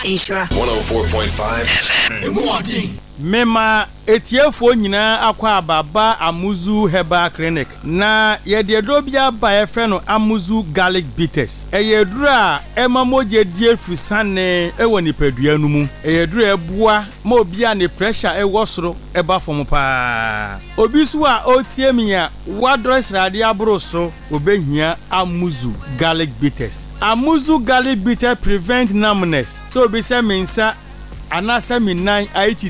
Ishra 104.5 Mema etiefo nyina akwa ababa Amuzu Herbal Clinic na yede dobia ba efe no Amuzu Garlic Bitters eyedura emamoje die fusane ewo nipadua no mu eyedura ebua ma obia ne pressure ewo soro eba fom pa obi so a otie mia wadress rade abro so obehia Amuzu Garlic Bitters. Amuzu Garlic Bitters prevent numbness so obi se mensa anasa minan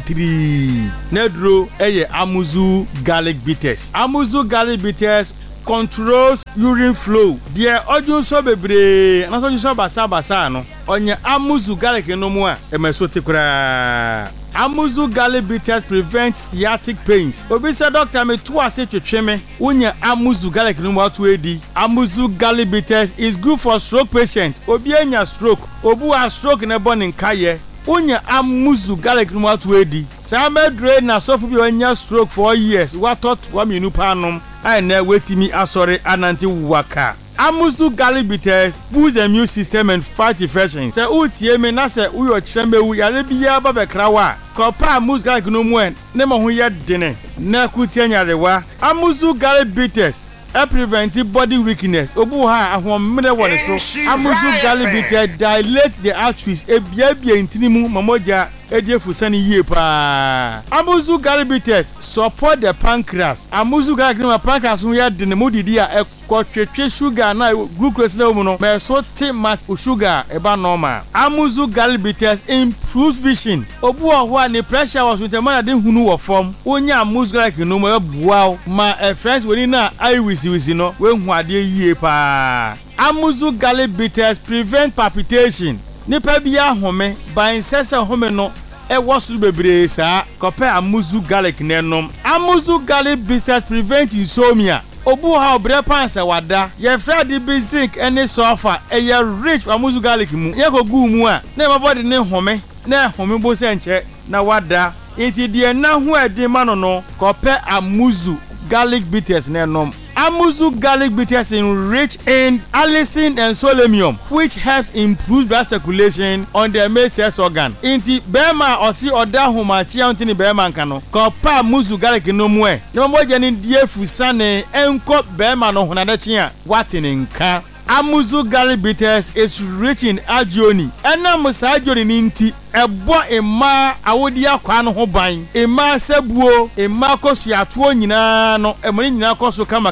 83 nedro eye Amuzu Garlic Bitters. Amuzu Garlic Bitters controls urine flow. Die odun so bebre anaso odun so basa no onye Amuzu Garlic no mu a emeso tikura. Amuzu Garlic Bitters prevents sciatic pains. Obi say doctor me to ase twetwe me unya Amuzu Garlic no mu atu edi. Amuzu Garlic Bitters is good for stroke patient. Obi anya stroke, obu a stroke na born nkaye unya Amuzu Garlic no atu edi. Sa medre na sofu bi anya stroke for years. What thought wa minu panom ai na wetimi asore ananti waka. Amuzu Garlic Bitters boosts the immune system and fight infections. Se utie me na se uyo chembewu yare biya ba bekrawa. Kopa Amuzu Garlic no mu en ne mo ho ye dene na kutie nyarewa. Amuzu Garlic Bitters prevent body weakness. Obu ha ahomre wole so. Amuzu Garlic Bitters dilate the arteries ebia intinimu mamoja ediefusani yie pa. Amuzu Garlic Bitters support the pancreas. Amuzu Garlic no pancreas no ya de ne modidi a ekotwetwe sugar na glucose na mu no me so te mass sugar eba normal. Amuzu Garlic Bitters improves vision. Obu ho a ne pressure was with the man de hunu wo form. Onya Amuzu Garlic no mo bua ma friends woni na eye wisi no we hu ade yie pa. Amuzu Garlic Bitters prevent palpitation. Nipa bia home ban sese home no e wosu bebre sa kope Amuzu Garlic nenom. Amuzu Garlic Bitters prevent insomnia. Obu ha obre panse wada ye frade basic ene sulfur e ye rich Amuzu Garlic mu ye kogu mu a na my body ne home na home bo se nche na wada enti de na ho ade ma no kope Amuzu Garlic Bitters nenom. Amuzu Garlic Bitters is rich in allicin and selenium, which helps improve blood circulation on the male sex organ. Inti bema osi oda humachi antini bema nkano. Kopa Amuzu Garlic no mwe. Nemo jeni die fusane enko bema no hunadechia watini nka. Amuzu Garlic Bitters is rich in agioni. Ena musa agioni ninti ebo ema awodi akwa no ho ban. Ema sebuo, ema kosu atuo nyina no, emoni nyina kosu kama.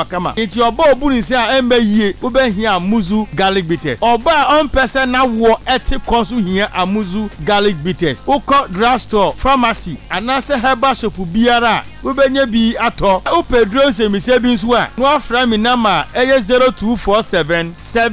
Iti oba obu ni se a embe yie, ube hia Amuzu Garlic Bitters. Oba on person na wo eti kosu hia Amuzu Garlic Bitters. Uko drugstore, pharmacy, anase herbal shop biara, ube nye bi ato. Upe drone se mi se bi nso a, no afra mi nama eye 0247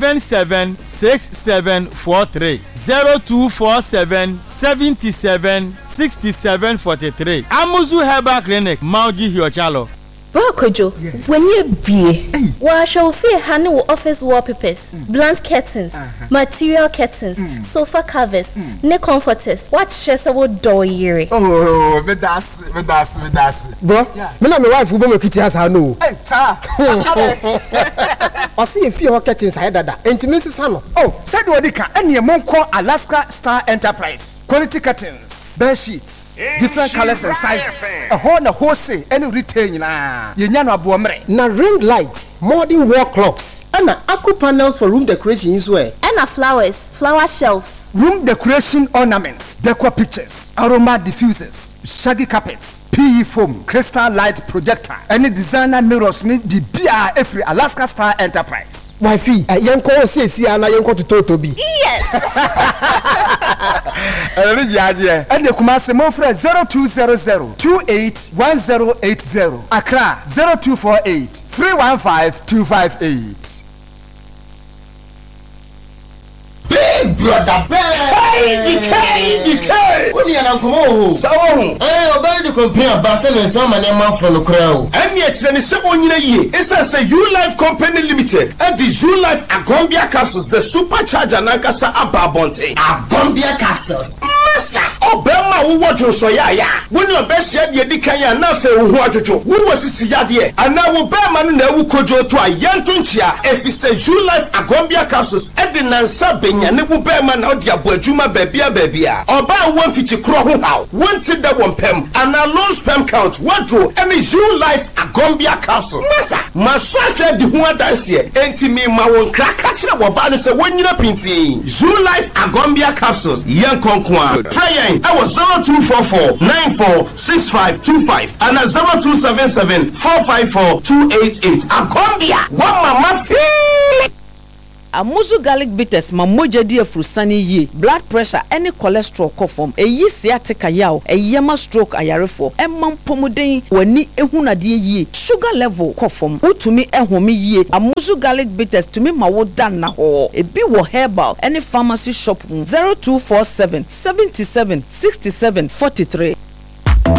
776743 0247 77 67 43. Amuzu Herbal Clinic, Mauji Hiochalo. Kojo, when you be, wash your fear handle office wallpapers, blunt curtains, material curtains, sofa covers, neck comforters, what stress about door year. Oh, me das. Bro, me na my wife who make it has her no. Hey, sir. I see a few curtains I dada. Intimacy sano. Oh, said what they can. Any among call Alaska Star Enterprise. Quality curtains, bed sheets. Different colors and sizes. A wholesale any retail na. Yenyano abuamre. Na ring lights, modern wall clocks, and aqua panels for room decoration is where. And flowers, flower shelves, room decoration ornaments, decor pictures, aroma diffusers, shaggy carpets, PE foam, crystal light projector, any designer mirrors need be BR every Alaska Star Enterprise. Wifey, yanko say ana yanko to Totobi. Yes. And the Kumasi Mofre 0200 281080. Accra 0248 315 258. Big brother, hey, DK. When you are come so obey the company of Barcelona and some man from the crowd. And yet, when it's 7 years, it's a U Life Company Limited and the U Life Agombia capsules, the supercharger Nankasa Ababonte. Agombia capsules. Massa. Obema wo watch so ya. When your best shed ye dikanya na fe wo adwojo. Wo wasisi yade. Ana wo bema no na wu kojo to a yantunchia. If it's a June Life Agombia capsules edinansa benya ne wo bema na odi aboadwuma babia. Oba won fichi kro ho haw. Wanted that one pem. Ana low sperm count. Wadro any June Life Agombia capsule. Masa. Maswa di ho adanse. Enti me ma won kraka kire wo ba no se wonyina pinti. June Life Agombia capsules. Yan konkwa. Try I was 0244-946525 and 0277-454-288. Agombia. One mama feel. Amuzu garlic bitters mamoja di afrusani ye blood pressure any cholesterol kofom eyi sciatica yaw eyema stroke ayarefo emam pomuden wani ehunade ye sugar level kofom utumi ehome ye Amuzu garlic bitters tumi mawo dan na ho ebi wo herbal any pharmacy shop 0247 77 67 43